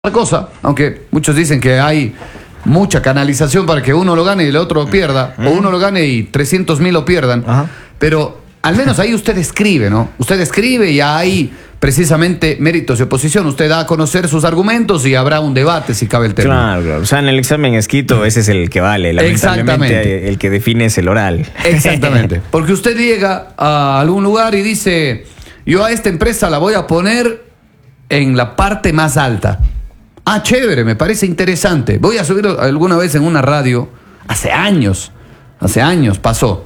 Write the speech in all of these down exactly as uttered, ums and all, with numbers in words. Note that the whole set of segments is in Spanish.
cosa, aunque muchos dicen que hay mucha canalización para que uno lo gane y el otro lo pierda, mm. o uno lo gane y trescientos mil lo pierdan. Ajá. Pero al menos ahí usted escribe, ¿no? Usted escribe y hay precisamente méritos de oposición. Usted da a conocer sus argumentos y habrá un debate si cabe el término. Claro, claro. O sea, en el examen escrito ese es el que vale. Lamentablemente el que define es el oral. Exactamente. Porque usted llega a algún lugar y dice, yo a esta empresa la voy a poner en la parte más alta. Ah, chévere, me parece interesante. Voy a subir alguna vez en una radio, hace años, hace años pasó,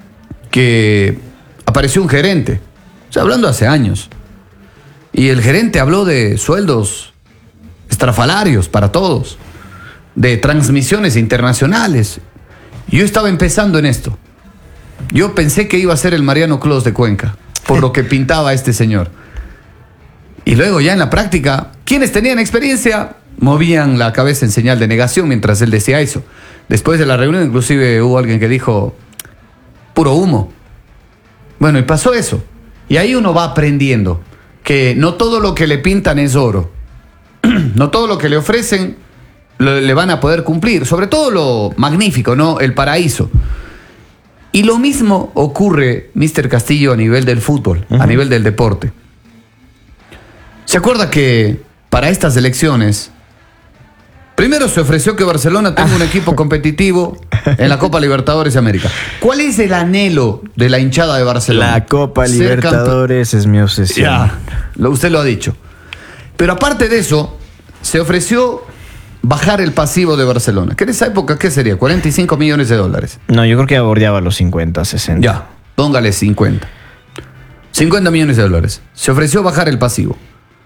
que apareció un gerente, o sea, hablando hace años, y el gerente habló de sueldos estrafalarios para todos, de transmisiones internacionales. Yo estaba empezando en esto. Yo pensé que iba a ser el Mariano Clos de Cuenca, por lo que pintaba este señor. Y luego ya en la práctica, quienes tenían experiencia movían la cabeza en señal de negación mientras él decía eso. Después de la reunión inclusive hubo alguien que dijo, puro humo. Bueno, y pasó eso. Y ahí uno va aprendiendo que no todo lo que le pintan es oro. No todo lo que le ofrecen lo, le van a poder cumplir. Sobre todo lo magnífico, ¿no? El paraíso. Y lo mismo ocurre, mister Castillo, a nivel del fútbol, uh-huh. a nivel del deporte. ¿Se acuerda que para estas elecciones, primero se ofreció que Barcelona tenga un equipo competitivo en la Copa Libertadores de América? ¿Cuál es el anhelo de la hinchada de Barcelona? La Copa Ser Libertadores campe... es mi obsesión. Ya, lo, usted lo ha dicho. Pero aparte de eso, se ofreció bajar el pasivo de Barcelona. Que en esa época, ¿qué sería? cuarenta y cinco millones de dólares. No, yo creo que abordeaba los cincuenta, sesenta. Ya, póngale cincuenta. cincuenta millones de dólares. Se ofreció bajar el pasivo.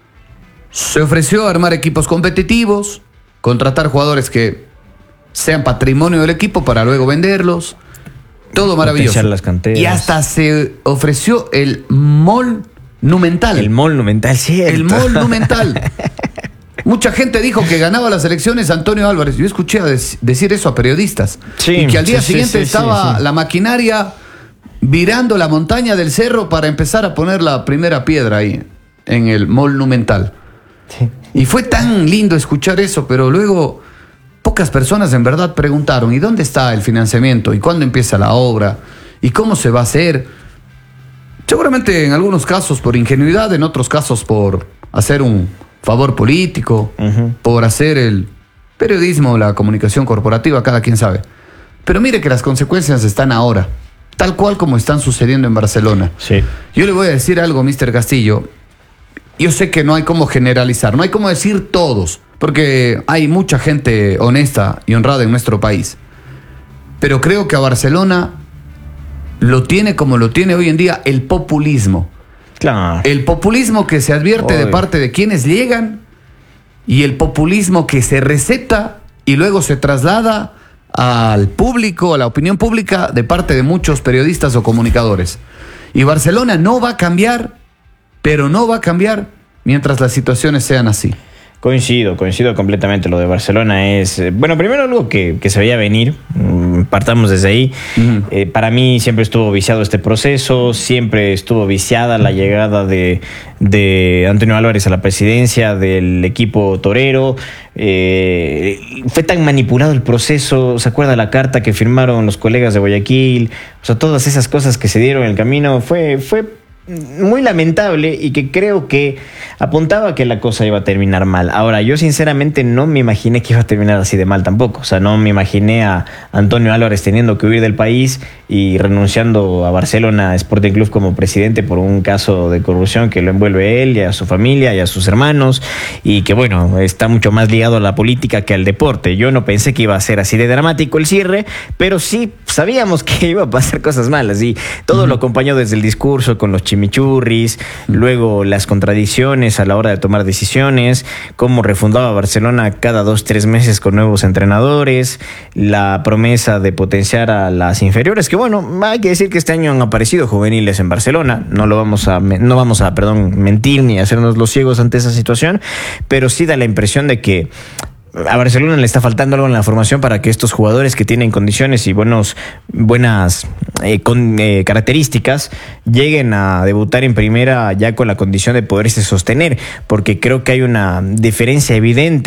Se ofreció armar equipos competitivos, contratar jugadores que sean patrimonio del equipo para luego venderlos. Todo maravilloso. Las canteras. Y hasta se ofreció el Monumental. El Monumental, sí. El Monumental. Mucha gente dijo que ganaba las elecciones Antonio Álvarez. Yo escuché a decir eso a periodistas. Sí, y que al día sí, siguiente sí, sí, estaba sí, sí. la maquinaria virando la montaña del cerro para empezar a poner la primera piedra ahí, en el Monumental. Sí. Y fue tan lindo escuchar eso, pero luego pocas personas en verdad preguntaron, ¿y dónde está el financiamiento? ¿Y cuándo empieza la obra? ¿Y cómo se va a hacer? Seguramente en algunos casos por ingenuidad, en otros casos por hacer un favor político, uh-huh. por hacer el periodismo, la comunicación corporativa, cada quien sabe. Pero mire que las consecuencias están ahora, tal cual como están sucediendo en Barcelona. Sí. Yo le voy a decir algo, mister Castillo. Yo sé que no hay cómo generalizar, no hay cómo decir todos, porque hay mucha gente honesta y honrada en nuestro país. Pero creo que a Barcelona lo tiene como lo tiene hoy en día el populismo. Claro. El populismo que se advierte Oy. de parte de quienes llegan y el populismo que se receta y luego se traslada al público, a la opinión pública de parte de muchos periodistas o comunicadores. Y Barcelona no va a cambiar, pero no va a cambiar mientras las situaciones sean así. Coincido, coincido completamente. Lo de Barcelona es, bueno, primero algo que, que se veía venir, partamos desde ahí. Uh-huh. Eh, para mí siempre estuvo viciado este proceso, siempre estuvo viciada la llegada de, de Antonio Álvarez a la presidencia del equipo torero. Eh, fue tan manipulado el proceso, ¿se acuerda la carta que firmaron los colegas de Guayaquil? O sea, todas esas cosas que se dieron en el camino, fue... fue muy lamentable y que creo que apuntaba que la cosa iba a terminar mal. Ahora, yo sinceramente no me imaginé que iba a terminar así de mal tampoco. O sea, no me imaginé a Antonio Álvarez teniendo que huir del país y renunciando a Barcelona Sporting Club como presidente por un caso de corrupción que lo envuelve a él y a su familia y a sus hermanos, y que bueno, está mucho más ligado a la política que al deporte. Yo no pensé que iba a ser así de dramático el cierre, pero sí sabíamos que iba a pasar cosas malas y todo uh-huh. lo acompañó desde el discurso con los chimichurris, luego las contradicciones a la hora de tomar decisiones, cómo refundaba Barcelona cada dos, tres meses con nuevos entrenadores, la promesa de potenciar a las inferiores, que bueno, hay que decir que este año han aparecido juveniles en Barcelona, no lo vamos a, no vamos a, perdón, mentir ni hacernos los ciegos ante esa situación, pero sí da la impresión de que a Barcelona le está faltando algo en la formación para que estos jugadores que tienen condiciones y buenos, buenas eh, con, eh, características lleguen a debutar en primera ya con la condición de poderse sostener, porque creo que hay una diferencia evidente